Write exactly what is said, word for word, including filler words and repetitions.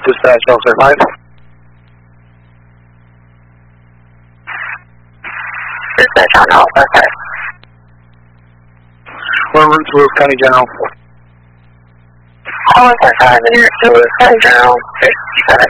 Dispatch, officer live. Dispatch on Alpha, sir. We're en route to Lewis County General. All of our five in here to Lewis County General, fifty-seven.